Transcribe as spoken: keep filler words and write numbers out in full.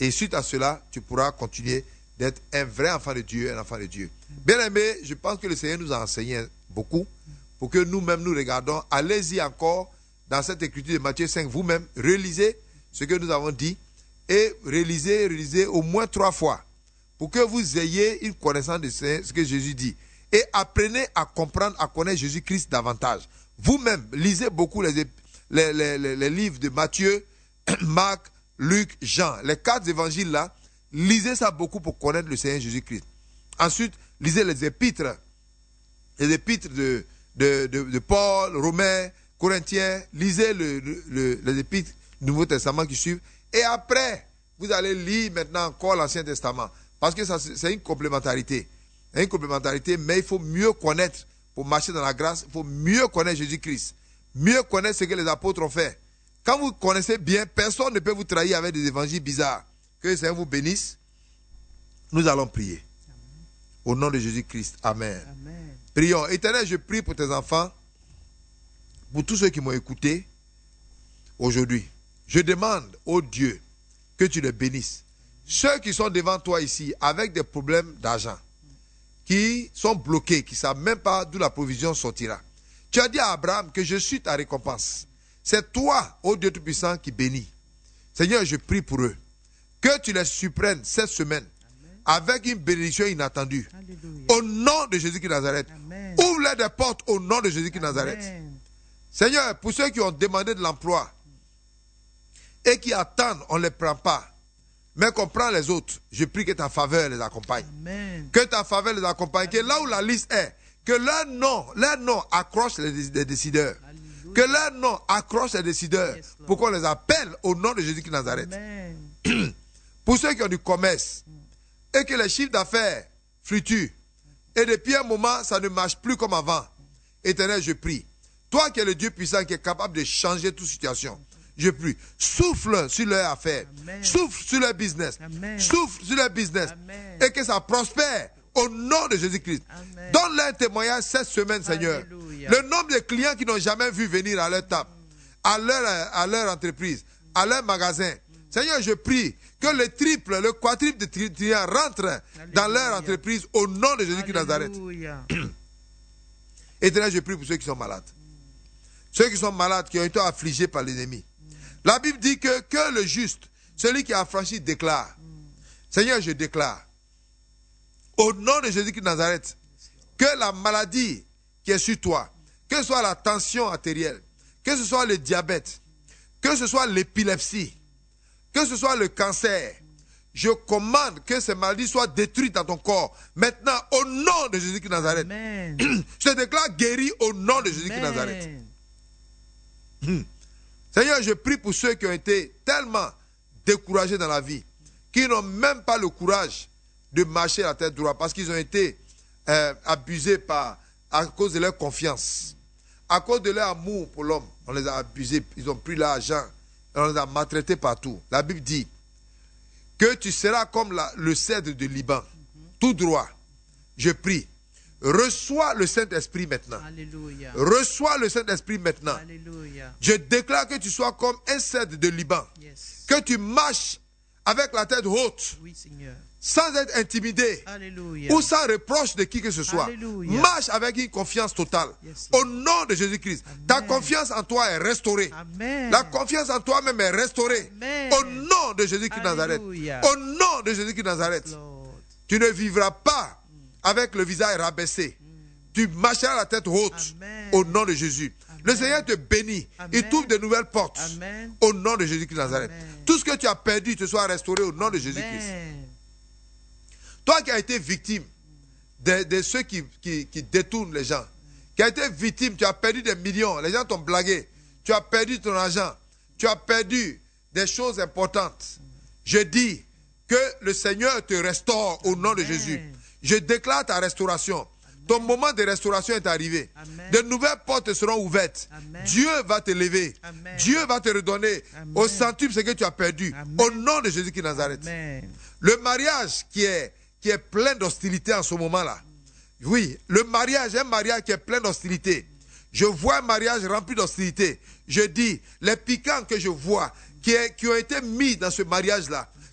Et suite à cela, tu pourras continuer d'être un vrai enfant de Dieu, un enfant de Dieu. Bien aimé, je pense que le Seigneur nous a enseigné beaucoup pour que nous-mêmes nous regardons. Allez-y encore dans cette écriture de Matthieu cinq, vous-même, relisez ce que nous avons dit et relisez, relisez au moins trois fois pour que vous ayez une connaissance de ce que Jésus dit. Et apprenez à comprendre, à connaître Jésus-Christ davantage. Vous-même, lisez beaucoup les, les, les, les, les livres de Matthieu, Marc, Luc, Jean. Les quatre évangiles là, lisez ça beaucoup pour connaître le Seigneur Jésus-Christ. Ensuite, lisez les épîtres. Les épîtres de, de, de, de Paul, Romains, Corinthiens. Lisez le, le, le, les épîtres du Nouveau Testament qui suivent. Et après, vous allez lire maintenant encore l'Ancien Testament. Parce que ça, c'est une complémentarité. Une complémentarité, mais il faut mieux connaître, pour marcher dans la grâce, il faut mieux connaître Jésus-Christ. Mieux connaître ce que les apôtres ont fait. Quand vous connaissez bien, personne ne peut vous trahir avec des évangiles bizarres. Que le Seigneur vous bénisse. Nous allons prier. Au nom de Jésus-Christ. Amen. Amen. Prions. Éternel, je prie pour tes enfants, pour tous ceux qui m'ont écouté aujourd'hui. Je demande, ô Dieu, que tu les bénisses. Ceux qui sont devant toi ici avec des problèmes d'argent, qui sont bloqués, qui ne savent même pas d'où la provision sortira. Tu as dit à Abraham que je suis ta récompense. C'est toi, ô Dieu Tout-Puissant, qui bénis. Seigneur, je prie pour eux. Que tu les surprennes cette semaine. Amen. Avec une bénédiction inattendue. Alléluia. Au nom de Jésus-Christ de Nazareth. Ouvre-les des portes au nom de Jésus-Christ de Nazareth. Seigneur, pour ceux qui ont demandé de l'emploi et qui attendent, on ne les prend pas. Mais qu'on prend les autres, je prie que ta faveur les accompagne. Amen. Que ta faveur les accompagne. Amen. Que là où la liste est, que leur nom, leur nom accroche les, les décideurs. Alléluia. Que leur nom accroche les décideurs. Yes, pour qu'on les appelle au nom de Jésus-Christ de Nazareth. Pour ceux qui ont du commerce et que les chiffres d'affaires fluctuent et depuis un moment, ça ne marche plus comme avant. Éternel, je prie. Toi qui es le Dieu puissant qui est capable de changer toute situation. Je prie, souffle sur leurs affaires, Amen. Souffle sur leur business, Amen. Souffle sur leur business, Amen. Et que ça prospère au nom de Jésus-Christ. Donne-leur un témoignage cette semaine, Seigneur. Alléluia. Le nombre de clients qui n'ont jamais vu venir à leur table, à leur, à leur entreprise, à leur magasin. Seigneur, je prie que le triple, le quadruple de clients rentrent dans leur entreprise au nom de Jésus-Christ de Nazareth. Éternel, je prie pour ceux qui sont malades. Ceux qui sont malades, qui ont été affligés par l'ennemi. La Bible dit que, que le juste, celui qui a affranchi, déclare. Mm. Seigneur, je déclare, au nom de Jésus-Christ de Nazareth, que la maladie qui est sur toi, que ce soit la tension artérielle, que ce soit le diabète, que ce soit l'épilepsie, que ce soit le cancer, je commande que ces maladies soient détruites dans ton corps. Maintenant, au nom de Jésus-Christ de Nazareth, Amen. Je te déclare guéri au nom de Jésus-Christ de Nazareth. Hmm. Seigneur, je prie pour ceux qui ont été tellement découragés dans la vie, qui n'ont même pas le courage de marcher à la tête droite parce qu'ils ont été euh, abusés par, à cause de leur confiance, à cause de leur amour pour l'homme. On les a abusés, ils ont pris l'argent, on les a maltraités partout. La Bible dit que tu seras comme la, le cèdre de Liban, mm-hmm. tout droit. Je prie. Reçois le Saint-Esprit maintenant. Alléluia. Reçois le Saint-Esprit maintenant. Alléluia. Je déclare que tu sois comme un cèdre de Liban. Yes. Que tu marches avec la tête haute. Oui, Seigneur. Sans être intimidé. Alléluia. Ou sans reproche de qui que ce soit. Alléluia. Marche avec une confiance totale. Yes, au nom de Jésus-Christ. Ta confiance en toi est restaurée. Amen. La confiance en toi-même est restaurée. Amen. Au nom de Jésus-Christ de Nazareth. Au nom de Jésus-Christ de Nazareth. Yes, tu ne vivras pas avec le visage rabaissé. Mm. Tu marcheras la tête haute. Amen. Au nom de Jésus. Amen. Le Seigneur te bénit. Amen. Il t'ouvre de nouvelles portes. Amen. Au nom de Jésus-Christ de Nazareth. Amen. Tout ce que tu as perdu te soit restauré au nom de Jésus-Christ. Toi qui as été victime de, de ceux qui, qui, qui détournent les gens, qui as été victime, tu as perdu des millions, les gens t'ont blagué, tu as perdu ton argent, tu as perdu des choses importantes. Je dis que le Seigneur te restaure au nom de Jésus. Je déclare ta restauration. Amen. Ton moment de restauration est arrivé. Amen. De nouvelles portes seront ouvertes. Amen. Dieu va te lever. Amen. Dieu va te redonner Amen. Au centuple ce que tu as perdu. Amen. Au nom de Jésus-Christ de Nazareth. Amen. Le mariage qui est, qui est plein d'hostilité en ce moment-là. Oui, le mariage, un mariage qui est plein d'hostilité. Je vois un mariage rempli d'hostilité. Je dis, les piquants que je vois, qui, est, qui ont été mis dans ce mariage-là,